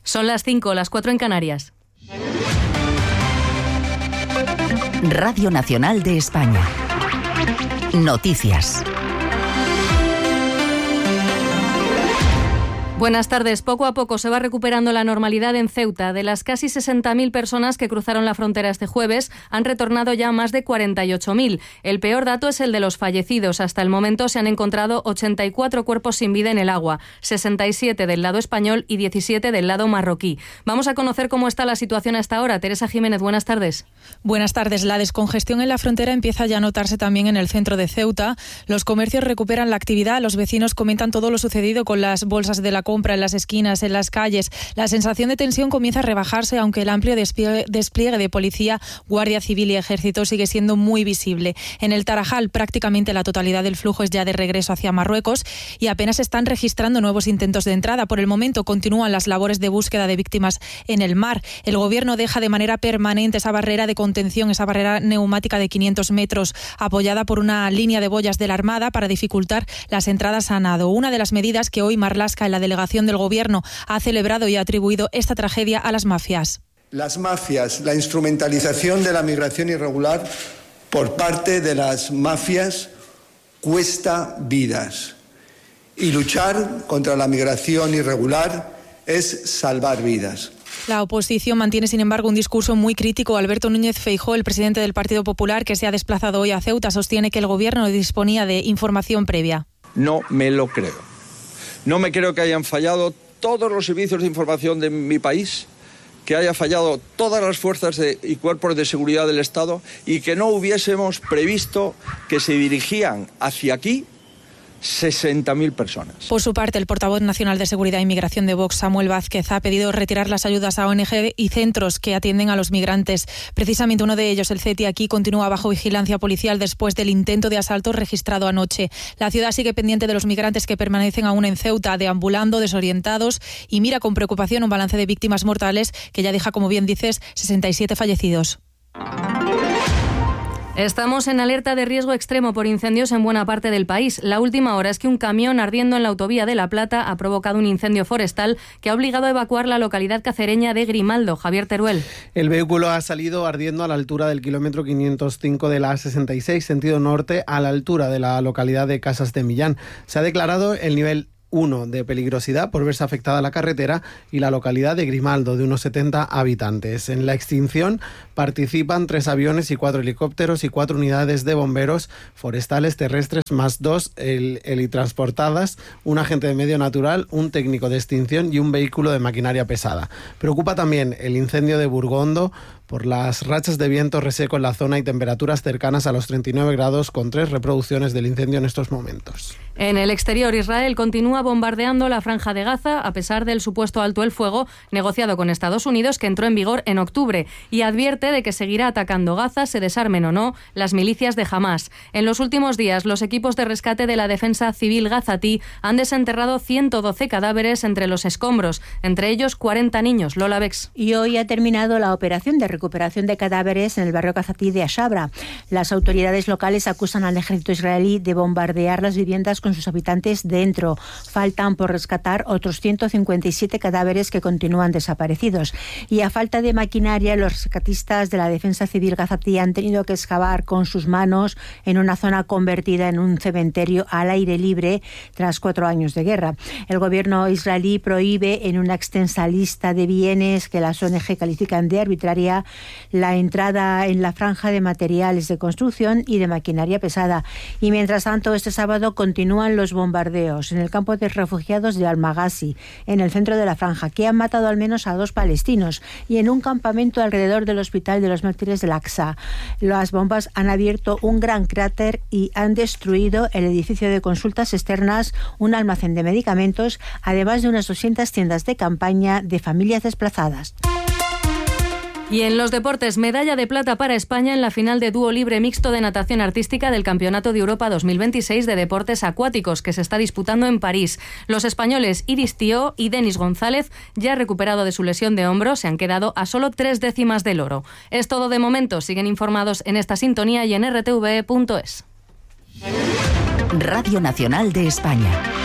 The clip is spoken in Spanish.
Son las 5, las 4 en Canarias. Radio Nacional de España. Noticias. Buenas tardes. Poco a poco se va recuperando la normalidad en Ceuta. De las casi 60.000 personas que cruzaron la frontera este jueves, han retornado ya más de 48.000. El peor dato es el de los fallecidos. Hasta el momento se han encontrado 84 cuerpos sin vida en el agua, 67 del lado español y 17 del lado marroquí. Vamos a conocer cómo está la situación hasta ahora. Teresa Jiménez, buenas tardes. Buenas tardes. La descongestión en la frontera empieza ya a notarse también en el centro de Ceuta. Los comercios recuperan la actividad. Los vecinos comentan todo lo sucedido con las bolsas de la compra en las esquinas, en las calles. La sensación de tensión comienza a rebajarse, aunque el amplio despliegue de policía, guardia civil y ejército sigue siendo muy visible. En el Tarajal, prácticamente la totalidad del flujo es ya de regreso hacia Marruecos y apenas se están registrando nuevos intentos de entrada. Por el momento continúan las labores de búsqueda de víctimas en el mar. El gobierno deja de manera permanente esa barrera de contención, esa barrera neumática de 500 metros, apoyada por una línea de boyas de la Armada para dificultar las entradas a nado. Una de las medidas que hoy Marlaska, en la delegación del Gobierno, ha celebrado y ha atribuido esta tragedia a las mafias. Las mafias, la instrumentalización de la migración irregular por parte de las mafias cuesta vidas. Y luchar contra la migración irregular es salvar vidas. La oposición mantiene, sin embargo, un discurso muy crítico. Alberto Núñez Feijóo, el presidente del Partido Popular, que se ha desplazado hoy a Ceuta, sostiene que el Gobierno disponía de información previa. No me lo creo. No me creo que hayan fallado todos los servicios de información de mi país, que haya fallado todas las fuerzas y cuerpos de seguridad del Estado y que no hubiésemos previsto que se dirigían hacia aquí 60.000 personas. Por su parte, el portavoz nacional de Seguridad e Inmigración de Vox, Samuel Vázquez, ha pedido retirar las ayudas a ONG y centros que atienden a los migrantes. Precisamente uno de ellos, el CETI, aquí continúa bajo vigilancia policial después del intento de asalto registrado anoche. La ciudad sigue pendiente de los migrantes que permanecen aún en Ceuta, deambulando, desorientados, y mira con preocupación un balance de víctimas mortales que ya deja, como bien dices, 67 fallecidos. Estamos en alerta de riesgo extremo por incendios en buena parte del país. La última hora es que un camión ardiendo en la autovía de La Plata ha provocado un incendio forestal que ha obligado a evacuar la localidad cacereña de Grimaldo. Javier Teruel. El vehículo ha salido ardiendo a la altura del kilómetro 505 de la A66, sentido norte, a la altura de la localidad de Casas de Millán. Se ha declarado el nivel 1 de peligrosidad por verse afectada la carretera y la localidad de Grimaldo, de unos 70 habitantes. En la extinción participan 3 aviones y 4 helicópteros y 4 unidades de bomberos forestales terrestres, más 2 helitransportadas, un agente de medio natural, un técnico de extinción y un vehículo de maquinaria pesada. Preocupa también el incendio de Burgondo por las rachas de viento reseco en la zona y temperaturas cercanas a los 39 grados, con 3 reproducciones del incendio en estos momentos. En el exterior, Israel continúa bombardeando la Franja de Gaza a pesar del supuesto alto el fuego negociado con Estados Unidos, que entró en vigor en octubre, y advierte de que seguirá atacando Gaza, se desarmen o no las milicias de Hamás. En los últimos días, los equipos de rescate de la Defensa Civil gazatí han desenterrado 112 cadáveres entre los escombros, entre ellos 40 niños. Lola Bex. Y hoy ha terminado la operación de recuperación de cadáveres en el barrio gazatí de Ashabra. Las autoridades locales acusan al ejército israelí de bombardear las viviendas con sus habitantes dentro. Faltan por rescatar otros 157 cadáveres que continúan desaparecidos. Y a falta de maquinaria, los rescatistas de la Defensa Civil gazatí han tenido que excavar con sus manos en una zona convertida en un cementerio al aire libre tras 4 años de guerra. El gobierno israelí prohíbe en una extensa lista de bienes que las ONG califican de arbitraria la entrada en la franja de materiales de construcción y de maquinaria pesada. Y mientras tanto, este sábado continúan los bombardeos en el campo de refugiados de Al-Maghazi, en el centro de la franja, que han matado al menos a 2 palestinos, y en un campamento alrededor del hospital de los mártires del Aqsa. Las bombas han abierto un gran cráter y han destruido el edificio de consultas externas, un almacén de medicamentos, además de unas 200 tiendas de campaña de familias desplazadas. Y en los deportes, medalla de plata para España en la final de dúo libre mixto de natación artística del Campeonato de Europa 2026 de Deportes Acuáticos, que se está disputando en París. Los españoles Iris Tió y Denis González, ya recuperado de su lesión de hombro, se han quedado a solo 3 décimas del oro. Es todo de momento. Siguen informados en esta sintonía y en rtve.es. Radio Nacional de España.